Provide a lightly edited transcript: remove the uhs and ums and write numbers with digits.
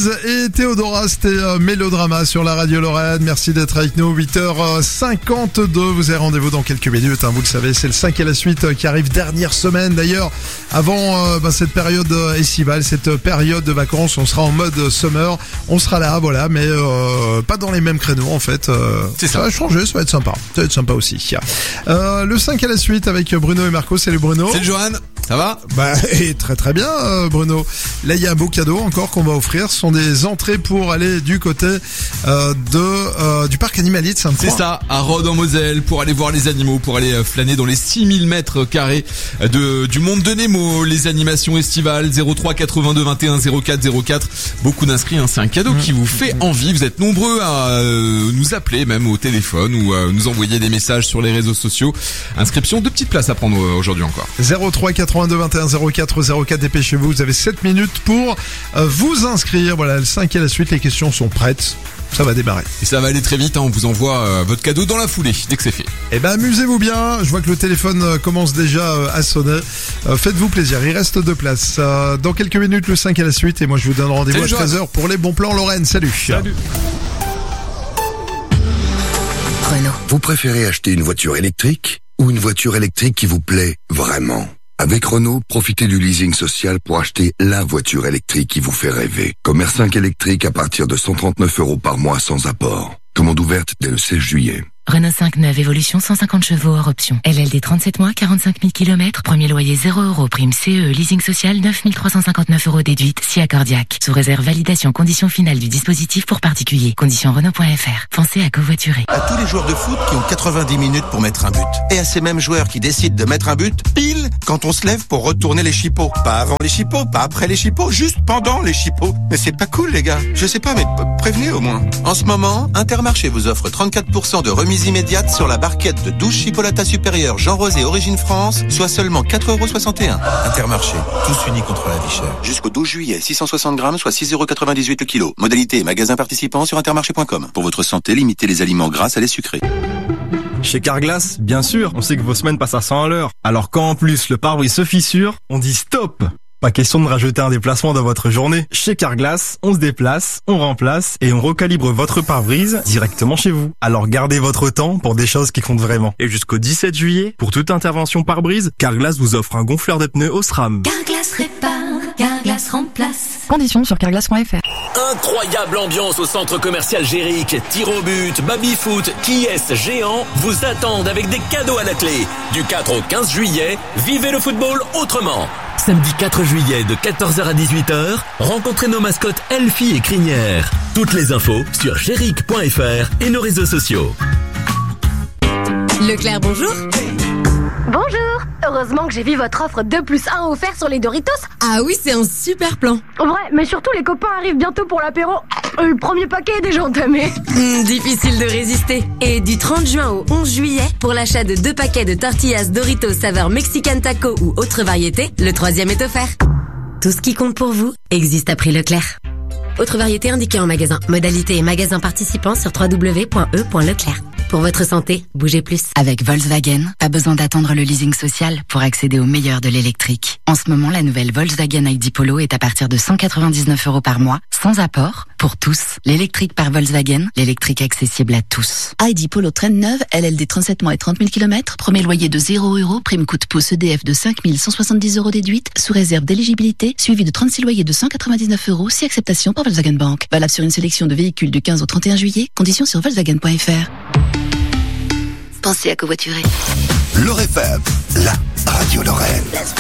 Louise et Théodora, c'était Mélodrama sur la radio Lorraine. Merci d'être avec nous, 8h52. Vous avez rendez-vous dans quelques minutes, vous le savez, c'est le 5 et la suite qui arrive, dernière semaine d'ailleurs, avant cette période estivale, cette période de vacances. On sera en mode summer, on sera là, voilà, mais pas dans les mêmes créneaux en fait. Ça va changer, ça va être sympa. Ça va être sympa aussi. Le 5 à la suite avec Bruno et Marco. Salut Bruno. Salut Johan. Ça va? Et très très bien Bruno. Là il y a un beau cadeau encore qu'on va offrir. Ce sont des entrées pour aller du côté du parc animalier de Sainte-Croix. C'est ça, à Rhodes en Moselle, pour aller voir les animaux, pour aller flâner dans les 6000 mètres carrés du monde de Nemo. Les animations estivales, 03 82 21 04 04. Beaucoup d'inscrits, c'est un cadeau qui vous fait envie. Vous êtes nombreux à nous appeler même au téléphone ou nous envoyer des messages sur les réseaux sociaux. Inscription, 2 petites places à prendre aujourd'hui encore. 03 82 21 04 04, dépêchez-vous, vous avez 7 minutes pour vous inscrire. Voilà, le 5 et la suite, les questions sont prêtes. Ça va démarrer. Et ça va aller très vite, on vous envoie votre cadeau dans la foulée, dès que c'est fait. Eh ben, amusez-vous bien. Je vois que le téléphone commence déjà à sonner. Faites-vous plaisir, il reste 2 places. Dans quelques minutes, le 5 à la suite. Et moi, je vous donne rendez-vous à 13h pour les bons plans Lorraine. Salut. Renault. Vous préférez acheter une voiture électrique ou une voiture électrique qui vous plaît vraiment? Avec Renault, profitez du leasing social pour acheter la voiture électrique qui vous fait rêver. Comme R5 électrique à partir de 139 € par mois sans apport. Commande ouverte dès le 16 juillet. Renault 5 neuve évolution 150 chevaux hors option. LLD 37 mois, 45 000 km. Premier loyer 0 €. Prime CE. Leasing social 9 359 € déduite. Si accordiaque. Sous réserve validation conditions finales du dispositif pour particuliers. Conditions Renault.fr. Pensez à covoiturer. À tous les joueurs de foot qui ont 90 minutes pour mettre un but. Et à ces mêmes joueurs qui décident de mettre un but pile quand on se lève pour retourner les chipots. Pas avant les chipots, pas après les chipots, juste pendant les chipots. Mais c'est pas cool les gars. Je sais pas, mais prévenez au moins. En ce moment, Intermarché vous offre 34% de remise immédiate sur la barquette de 12 chipolatas supérieures Jean Rosé Origine France, soit seulement 4,61 €. Intermarché, tous unis contre la vie chère. Jusqu'au 12 juillet, 660 grammes, soit 6,98 € le kilo. Modalité et magasin participant sur intermarché.com. Pour votre santé, limitez les aliments gras à lait sucré. Chez Carglass, bien sûr, on sait que vos semaines passent à 100 à l'heure. Alors quand en plus le pare-brise se fissure, on dit stop! Pas question de rajouter un déplacement dans votre journée. Chez Carglass, on se déplace, on remplace et on recalibre votre pare-brise directement chez vous. Alors gardez votre temps pour des choses qui comptent vraiment. Et jusqu'au 17 juillet, pour toute intervention pare-brise, Carglass vous offre un gonfleur de pneus Osram. Carglass répare, Carglass remplace. Conditions sur carglass.fr. Incroyable ambiance au centre commercial Géric. Tir au but, baby-foot, qui-est géant vous attendent avec des cadeaux à la clé. Du 4 au 15 juillet, vivez le football autrement. Samedi 4 juillet de 14h à 18h, rencontrez nos mascottes Elfie et Crinière. Toutes les infos sur géric.fr et nos réseaux sociaux. Leclerc, bonjour. Bonjour. Heureusement que j'ai vu votre offre 2+1 offert sur les Doritos. Ah oui, c'est un super plan. Ouais, mais surtout les copains arrivent bientôt pour l'apéro. Le premier paquet est déjà entamé. Difficile de résister. Et du 30 juin au 11 juillet, pour l'achat de 2 paquets de tortillas Doritos saveur Mexican Taco ou autre variété, le 3e est offert. Tout ce qui compte pour vous existe à prix Leclerc. Autre variété indiquée en magasin. Modalité et magasin participants sur www.e.leclerc. Pour votre santé, bougez plus. Avec Volkswagen, pas besoin d'attendre le leasing social pour accéder au meilleur de l'électrique. En ce moment, la nouvelle Volkswagen ID Polo est à partir de 199 € par mois, sans apport, pour tous. L'électrique par Volkswagen, l'électrique accessible à tous. ID Polo traîne neuve, LLD 37 mois et 30 000 km, premier loyer de 0 €, prime coût pouce EDF de 5 170 € déduite, sous réserve d'éligibilité, suivi de 36 loyers de 199 €, si acceptation par Volkswagen Bank. Valable sur une sélection de véhicules du 15 au 31 juillet, conditions sur Volkswagen.fr. Pensez à covoiturer. Lorraine FM, la radio Lorraine.